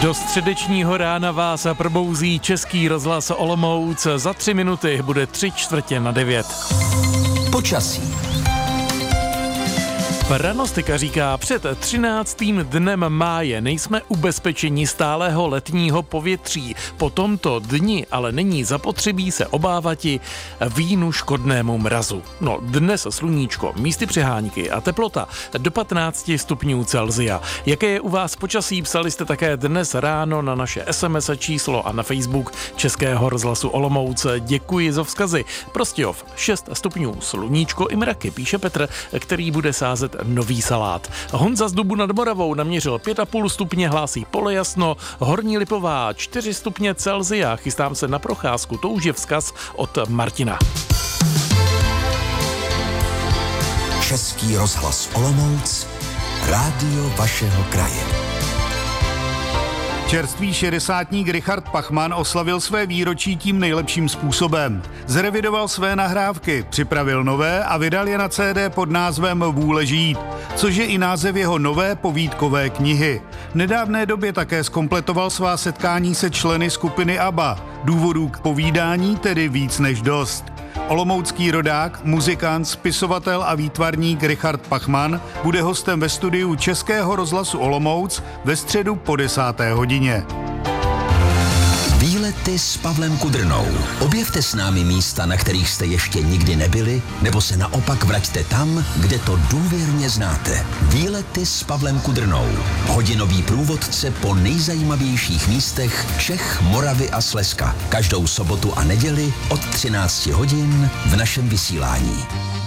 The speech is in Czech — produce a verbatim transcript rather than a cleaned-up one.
Do středečního rána vás probouzí Český rozhlas Olomouc. Za tři minuty bude tři čtvrtě na devět. Počasí. Pranostika říká, před třináctým dnem máje nejsme ubezpečeni stálého letního povětří. Po tomto dni ale není zapotřebí se obávati vínu škodnému mrazu. No, dnes sluníčko, místy přehánky a teplota do patnáct stupňů Celsia. Jaké je u vás počasí, psali jste také dnes ráno na naše es em es číslo a na Facebook Českého rozhlasu Olomouc. Děkuji za vzkazy. Prostějov šest stupňů, sluníčko i mraky, píše Petr, který bude sázet nový salát. Honza z Dubu nad Moravou naměřil pět a půl stupně, hlásí polojasno. Horní Lipová čtyři stupně Celsia, chystám se na procházku, to už je vzkaz od Martina. Český rozhlas Olomouc, rádio vašeho kraje. Čerstvý šedesátník Richard Pachman oslavil své výročí tím nejlepším způsobem. Zrevidoval své nahrávky, připravil nové a vydal je na cé dé pod názvem Vůle žít, což je i název jeho nové povídkové knihy. V nedávné době také zkompletoval svá setkání se členy skupiny ABBA. Důvodů k povídání tedy víc než dost. Olomoucký rodák, muzikant, spisovatel a výtvarník Richard Pachman bude hostem ve studiu Českého rozhlasu Olomouc ve středu po desáté hodině. Výlety s Pavlem Kudrnou. Objevte s námi místa, na kterých jste ještě nikdy nebyli, nebo se naopak vraťte tam, kde to důvěrně znáte. Výlety s Pavlem Kudrnou. Hodinový průvodce po nejzajímavějších místech Čech, Moravy a Slezska. Každou sobotu a neděli od třinácti hodin v našem vysílání.